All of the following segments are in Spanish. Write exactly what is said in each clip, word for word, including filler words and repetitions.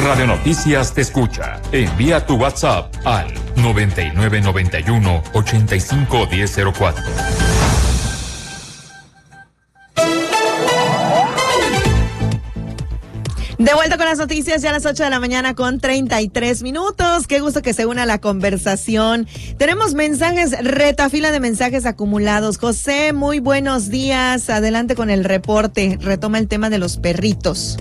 Radio Noticias te escucha. Envía tu WhatsApp al noventa y nueve noventa y uno ochenta y cinco diez cero cuatro. De vuelta con las noticias ya a las ocho de la mañana con treinta y tres minutos. Qué gusto que se una a la conversación. Tenemos mensajes, retafila de mensajes acumulados. José, muy buenos días. Adelante con el reporte. Retoma el tema de los perritos.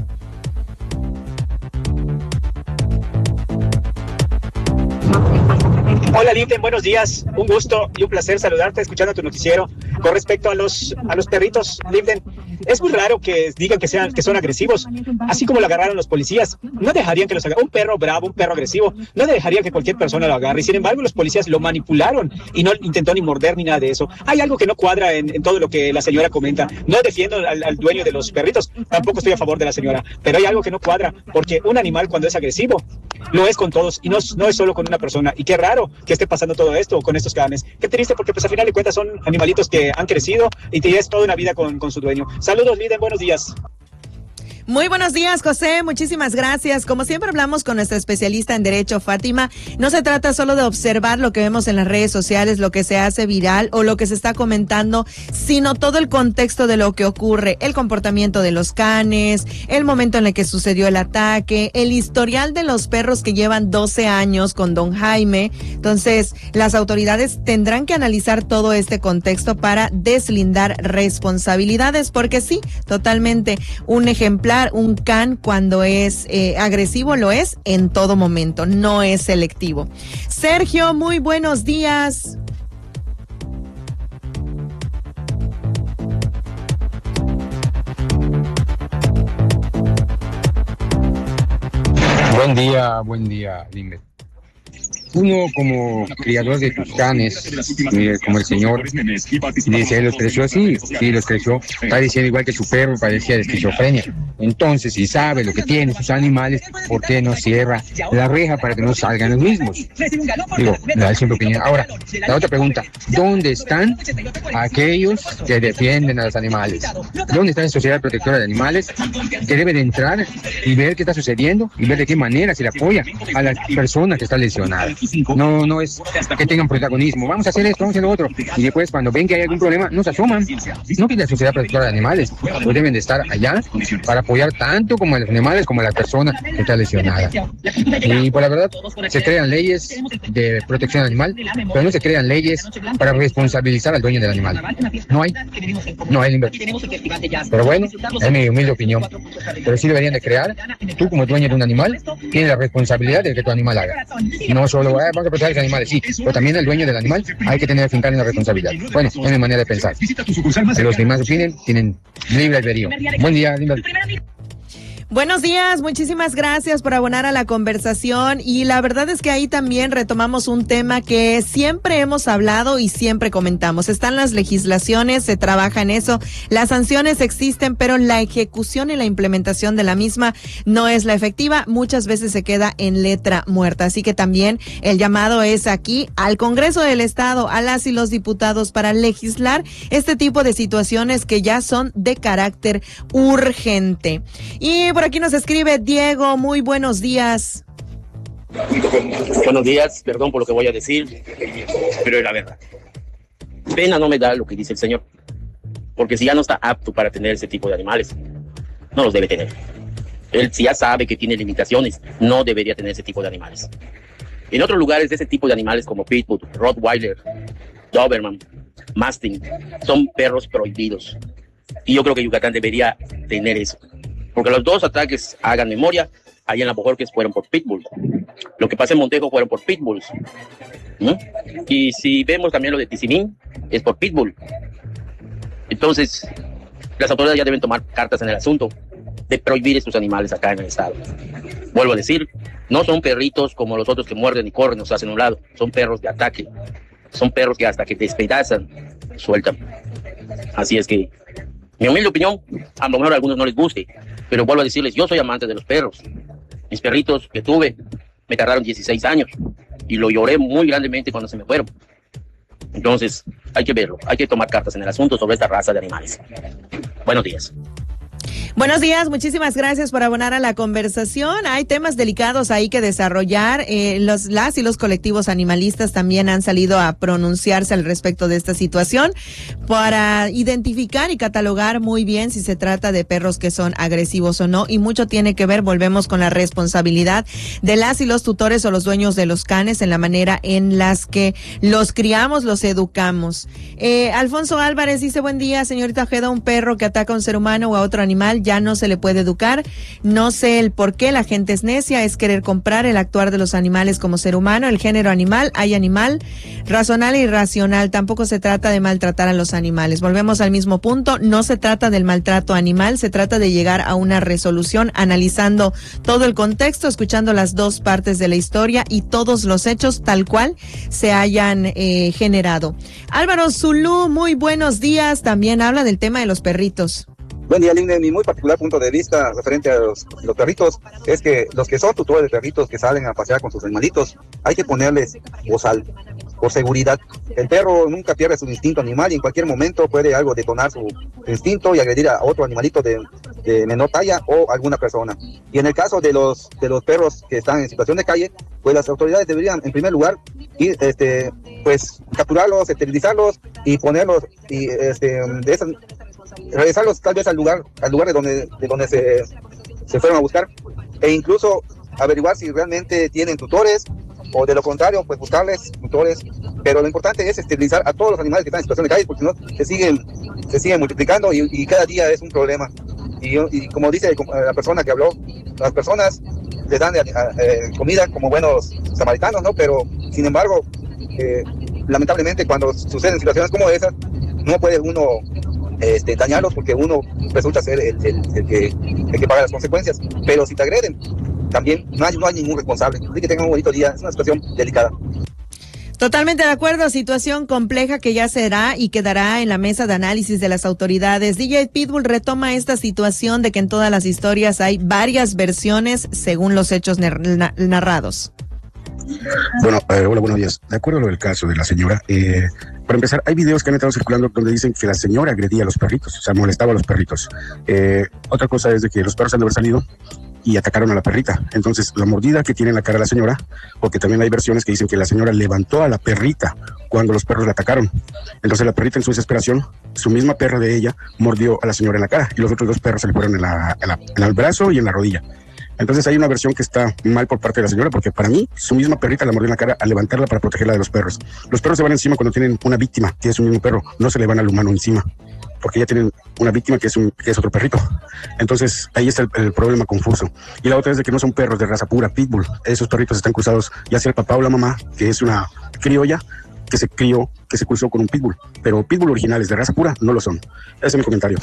Hola, Linden, buenos días. Un gusto y un placer saludarte escuchando tu noticiero. Con respecto a los a los perritos, Linden, es muy raro que digan que sean que son agresivos. Así como lo agarraron los policías, no dejarían que los agarre un perro bravo, un perro agresivo, no dejarían que cualquier persona lo agarre. Y sin embargo, los policías lo manipularon y no intentó ni morder ni nada de eso. Hay algo que no cuadra en, en todo lo que la señora comenta. No defiendo al, al dueño de los perritos, tampoco estoy a favor de la señora, pero hay algo que no cuadra, porque un animal cuando es agresivo lo es con todos y no, no es solo con una persona. Y qué raro que esté pasando todo esto con estos canes. Qué triste, porque pues al final de cuentas son animalitos que han crecido y te llevas toda una vida con, con su dueño. Saludos, Liden, buenos días. Muy buenos días, José. Muchísimas gracias. Como siempre hablamos con nuestra especialista en Derecho, Fátima, no se trata solo de observar lo que vemos en las redes sociales, lo que se hace viral o lo que se está comentando, sino todo el contexto de lo que ocurre, el comportamiento de los canes, el momento en el que sucedió el ataque, el historial de los perros que llevan doce años con don Jaime. Entonces, las autoridades tendrán que analizar todo este contexto para deslindar responsabilidades, porque sí, totalmente un ejemplar. Un can cuando es eh, agresivo lo es en todo momento, no es selectivo. Sergio, muy buenos días. Buen día, buen día, dime. Uno como criador de tus canes, eh, como el señor, dice, los creció así, sí, los creció, está diciendo igual que su perro padecía de esquizofrenia. Entonces, si sabe lo que tienen sus animales, ¿por qué no cierra la reja para que no salgan los mismos? Digo, la siempre opinión. Ahora, la otra pregunta, ¿dónde están aquellos que defienden a los animales? ¿Dónde está la Sociedad Protectora de Animales que debe de entrar y ver qué está sucediendo y ver de qué manera se le apoya a la persona que está lesionada? No, no es que tengan protagonismo. Vamos a hacer esto, vamos a hacer lo otro. Y después, cuando ven que hay algún problema, no se asoman. No que la Sociedad Protectora de Animales, pues deben de estar allá para apoyar tanto como a los animales como a la persona que está lesionada. Y por la verdad, se crean leyes de protección animal, pero no se crean leyes para responsabilizar al dueño del animal. No hay. No hay inversión. Pero bueno, es mi humilde opinión. Pero sí deberían de crear, tú como dueño de un animal, tienes la responsabilidad de que tu animal haga. No solo ah, vamos a proteger a los animales, sí, pero también el dueño del animal hay que tener fincar en la responsabilidad. Bueno, es mi manera de pensar. Si los demás opinen, tienen libre albedrío. Buen día, linda. Buenos días, muchísimas gracias por abonar a la conversación, y la verdad es que ahí también retomamos un tema que siempre hemos hablado y siempre comentamos. Están las legislaciones, se trabaja en eso, las sanciones existen, pero la ejecución y la implementación de la misma no es la efectiva, muchas veces se queda en letra muerta. Así que también el llamado es aquí al Congreso del Estado, a las y los diputados, para legislar este tipo de situaciones que ya son de carácter urgente. Y por aquí nos escribe Diego, muy buenos días. Buenos días, perdón por lo que voy a decir, pero es la verdad. Pena no me da lo que dice el señor, porque si ya no está apto para tener ese tipo de animales, no los debe tener. Él, si ya sabe que tiene limitaciones, no debería tener ese tipo de animales. En otros lugares, de ese tipo de animales como Pitbull, Rottweiler, Doberman, Mastin, son perros prohibidos. Y yo creo que Yucatán debería tener eso. Porque los dos ataques, hagan memoria, allá en la Bojorques fueron por Pitbull. Lo que pasa en Montejo fueron por Pitbulls. ¿No? Y si vemos también lo de Tizimín, es por Pitbull. Entonces, las autoridades ya deben tomar cartas en el asunto de prohibir estos animales acá en el estado. Vuelvo a decir, no son perritos como los otros que muerden y corren, nos hacen a un lado. Son perros de ataque. Son perros que hasta que despedazan, sueltan. Así es que, mi humilde opinión, a lo mejor a algunos no les guste, pero vuelvo a decirles, yo soy amante de los perros. Mis perritos que tuve me tardaron dieciséis años y lo lloré muy grandemente cuando se me fueron. Entonces, hay que verlo, hay que tomar cartas en el asunto sobre esta raza de animales. Buenos días. Buenos días, muchísimas gracias por abonar a la conversación. Hay temas delicados ahí que desarrollar. Eh, los, las y los colectivos animalistas también han salido a pronunciarse al respecto de esta situación para identificar y catalogar muy bien si se trata de perros que son agresivos o no. Y mucho tiene que ver, volvemos con la responsabilidad de las y los tutores o los dueños de los canes en la manera en las que los criamos, los educamos. Eh, Alfonso Álvarez dice, buen día, señorita Ojeda, un perro que ataca a un ser humano o a otro animal ya no se le puede educar. No sé el por qué la gente es necia, es querer comprar el actuar de los animales como ser humano, el género animal, hay animal, racional e irracional. Tampoco se trata de maltratar a los animales. Volvemos al mismo punto, no se trata del maltrato animal, se trata de llegar a una resolución analizando todo el contexto, escuchando las dos partes de la historia y todos los hechos tal cual se hayan eh, generado. Álvaro Zulú, muy buenos días, también habla del tema de los perritos. Buen día, Linde. Mi muy particular punto de vista referente a los, los perritos es que los que son tutores de perritos que salen a pasear con sus animalitos, hay que ponerles bozal, por seguridad. El perro nunca pierde su instinto animal y en cualquier momento puede algo detonar su instinto y agredir a otro animalito de, de menor talla o alguna persona. Y en el caso de los de los perros que están en situación de calle, pues las autoridades deberían, en primer lugar, ir, este, pues capturarlos, esterilizarlos y ponerlos y este, de esas regresarlos tal vez al lugar, al lugar de donde, de donde se, se fueron a buscar, e incluso averiguar si realmente tienen tutores, o de lo contrario, pues buscarles tutores, pero lo importante es esterilizar a todos los animales que están en situación de calle, porque si no, se siguen, se siguen multiplicando y, y cada día es un problema. Y, y como dice la persona que habló, las personas les dan eh, comida como buenos samaritanos, ¿no? Pero, sin embargo, eh, lamentablemente cuando suceden situaciones como esas, no puede uno Este, dañarlos porque uno resulta ser el, el, el, que, el que paga las consecuencias, pero si te agreden también no hay, no hay ningún responsable. Así que tengan un bonito día, es una situación delicada. Totalmente de acuerdo, situación compleja que ya será y quedará en la mesa de análisis de las autoridades. D J Pitbull retoma esta situación de que en todas las historias hay varias versiones según los hechos nar- narrados. Bueno, eh, hola, buenos días. De acuerdo a lo del caso de la señora, eh, para empezar, hay videos que han estado circulando donde dicen que la señora agredía a los perritos, o sea, molestaba a los perritos. Eh, otra cosa es de que los perros han de haber salido y atacaron a la perrita. Entonces, la mordida que tiene en la cara la señora, porque también hay versiones que dicen que la señora levantó a la perrita cuando los perros la atacaron. Entonces, la perrita en su desesperación, su misma perra de ella, mordió a la señora en la cara y los otros dos perros se le fueron en, la, en, la, en el brazo y en la rodilla. Entonces hay una versión que está mal por parte de la señora, porque para mí su misma perrita la mordió en la cara al levantarla para protegerla de los perros. Los perros se van encima cuando tienen una víctima, que es un mismo perro, no se le van al humano encima, porque ya tienen una víctima que es, un, que es otro perrito. Entonces ahí está el, el problema confuso. Y la otra es de que no son perros de raza pura, pitbull. Esos perritos están cruzados, ya sea el papá o la mamá, que es una criolla que se crió, que se cruzó con un pitbull. Pero pitbull originales de raza pura no lo son. Ese es mi comentario.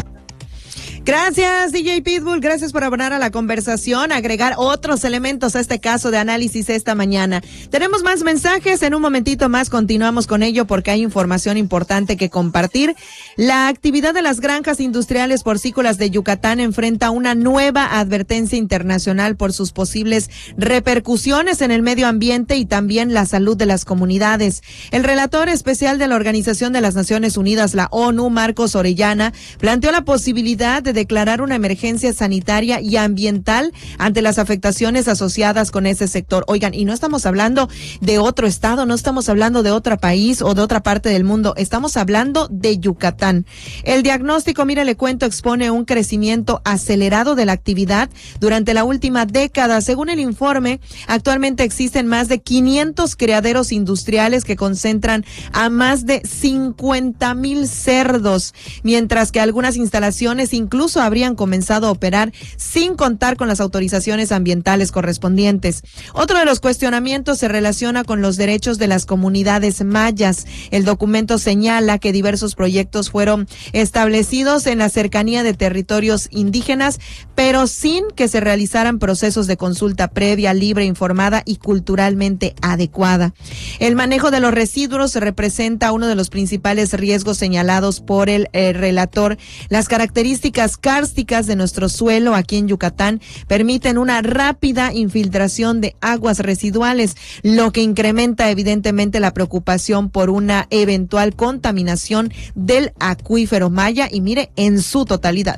Gracias, D J Pitbull. Gracias por abonar a la conversación, agregar otros elementos a este caso de análisis esta mañana. Tenemos más mensajes. En un momentito más continuamos con ello porque hay información importante que compartir. La actividad de las granjas industriales porcícolas de Yucatán enfrenta una nueva advertencia internacional por sus posibles repercusiones en el medio ambiente y también la salud de las comunidades. El relator especial de la Organización de las Naciones Unidas, la ONU, Marcos Orellana, planteó la posibilidad de declarar una emergencia sanitaria y ambiental ante las afectaciones asociadas con ese sector. Oigan, y no estamos hablando de otro estado, no estamos hablando de otro país o de otra parte del mundo, estamos hablando de Yucatán. El diagnóstico, mire, le cuento, expone un crecimiento acelerado de la actividad durante la última década. Según el informe, actualmente existen más de quinientos criaderos industriales que concentran a más de cincuenta mil cerdos, mientras que algunas instalaciones incluso habrían comenzado a operar sin contar con las autorizaciones ambientales correspondientes. Otro de los cuestionamientos se relaciona con los derechos de las comunidades mayas. El documento señala que diversos proyectos fueron establecidos en la cercanía de territorios indígenas, pero sin que se realizaran procesos de consulta previa, libre, informada y culturalmente adecuada. El manejo de los residuos representa uno de los principales riesgos señalados por el eh, relator. Las características kársticas de nuestro suelo aquí en Yucatán permiten una rápida infiltración de aguas residuales, lo que incrementa evidentemente la preocupación por una eventual contaminación del acuífero maya y mire, en su totalidad.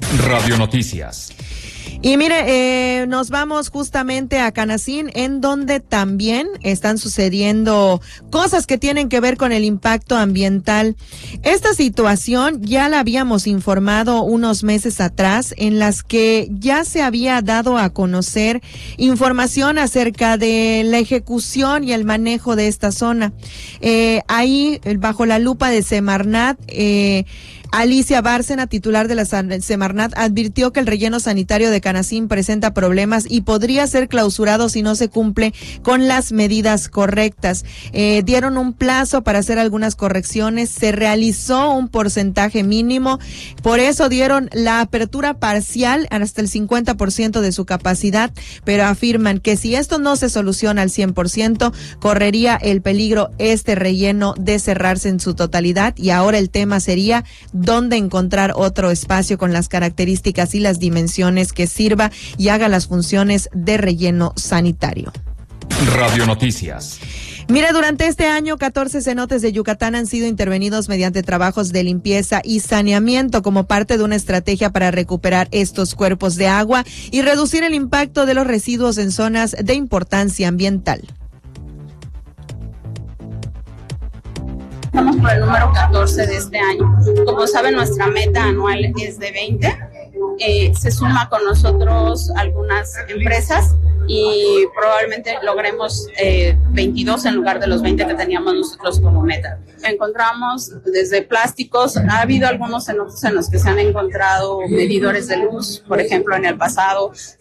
Radio Noticias. Y mire, eh, nos vamos justamente a Canacín, en donde también están sucediendo cosas que tienen que ver con el impacto ambiental. Esta situación ya la habíamos informado unos meses atrás, en las que ya se había dado a conocer información acerca de la ejecución y el manejo de esta zona. Eh, ahí, bajo la lupa de Semarnat, eh, Alicia Bárcena, titular de la Semarnat, advirtió que el relleno sanitario de Canacín presenta problemas y podría ser clausurado si no se cumple con las medidas correctas. Eh, dieron un plazo para hacer algunas correcciones, se realizó un porcentaje mínimo, por eso dieron la apertura parcial hasta el cincuenta por ciento de su capacidad, pero afirman que si esto no se soluciona al cien por ciento, correría el peligro este relleno de cerrarse en su totalidad, y ahora el tema sería dónde encontrar otro espacio con las características y las dimensiones que sirva y haga las funciones de relleno sanitario. Radio Noticias. Mira, durante este año, catorce cenotes de Yucatán han sido intervenidos mediante trabajos de limpieza y saneamiento como parte de una estrategia para recuperar estos cuerpos de agua y reducir el impacto de los residuos en zonas de importancia ambiental. Estamos por el número catorce de este año. Como saben, nuestra meta anual es de veinte. Eh, se suma con nosotros algunas empresas y probablemente logremos eh, veintidós en lugar de los veinte que teníamos nosotros como meta. Encontramos desde plásticos, ha habido algunos cenotes en los que se han encontrado medidores de luz, por ejemplo, en el pasado